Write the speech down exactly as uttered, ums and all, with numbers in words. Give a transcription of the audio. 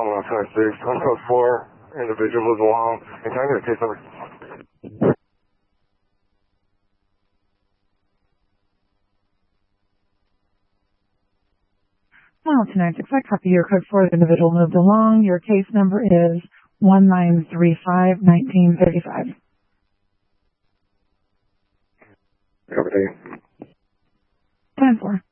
calling on ten six, one code four, individual was along, and can I get a case number? Well, tonight, six, I copy your code for the individual moved along. Your case number is one nine three five, nineteen thirty-five. Copy. ten four.